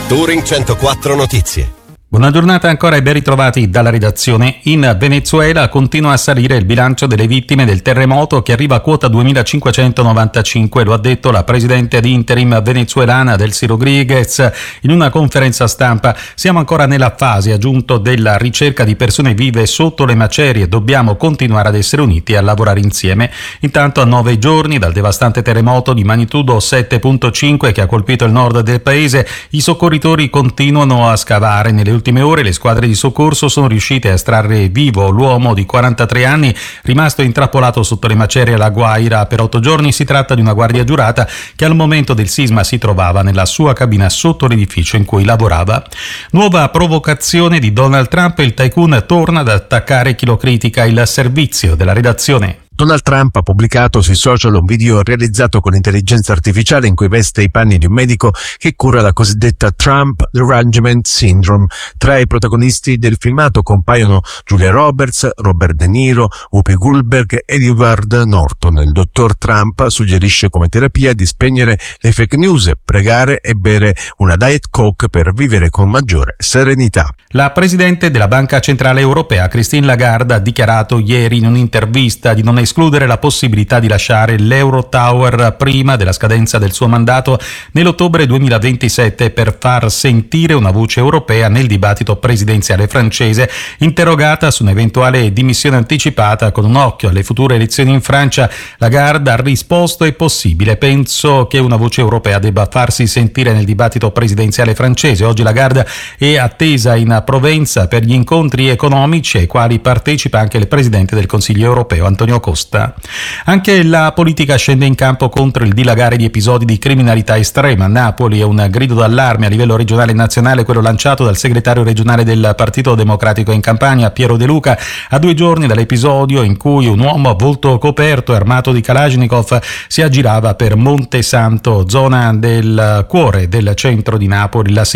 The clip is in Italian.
Touring 104 Notizie. Buona giornata ancora e ben ritrovati dalla redazione. In Venezuela continua a salire il bilancio delle vittime del terremoto che arriva a quota 2595, lo ha detto la presidente ad interim venezuelana Delcy Rodriguez in una conferenza stampa. Siamo ancora nella fase, ha aggiunto, della ricerca di persone vive sotto le macerie. Dobbiamo continuare ad essere uniti e a lavorare insieme. Intanto, a 9 giorni dal devastante terremoto di magnitudo 7.5 che ha colpito il nord del paese, i soccorritori continuano a scavare. Nelle ultime ore le squadre di soccorso sono riuscite a estrarre vivo l'uomo di 43 anni rimasto intrappolato sotto le macerie alla Guaira per 8 giorni. Si tratta di una guardia giurata che al momento del sisma si trovava nella sua cabina sotto l'edificio in cui lavorava. Nuova provocazione di Donald Trump, il tycoon torna ad attaccare chi lo critica. Il servizio della redazione. Donald Trump ha pubblicato sui social un video realizzato con intelligenza artificiale in cui veste i panni di un medico che cura la cosiddetta Trump Derangement Syndrome. Tra i protagonisti del filmato compaiono Julia Roberts, Robert De Niro, Whoopi Goldberg ed Edward Norton. Il dottor Trump suggerisce come terapia di spegnere le fake news, pregare e bere una Diet Coke per vivere con maggiore serenità. La presidente della Banca Centrale Europea, Christine Lagarde, ha dichiarato ieri in un'intervista di non escludere la possibilità di lasciare l'Euro Tower prima della scadenza del suo mandato nell'ottobre 2027 per far sentire una voce europea nel dibattito presidenziale francese. Interrogata su un'eventuale dimissione anticipata con un occhio alle future elezioni in Francia, Lagarde ha risposto: è possibile, penso che una voce europea debba farsi sentire nel dibattito presidenziale francese. Oggi Lagarde è attesa in Provenza per gli incontri economici ai quali partecipa anche il presidente del Consiglio europeo Antonio Costa. Anche la politica scende in campo contro il dilagare di episodi di criminalità estrema. A Napoli è un grido d'allarme a livello regionale e nazionale quello lanciato dal segretario regionale del Partito Democratico in Campania, Piero De Luca, a 2 giorni dall'episodio in cui un uomo a volto coperto e armato di Kalashnikov si aggirava per Monte Santo, zona del cuore del centro di Napoli. La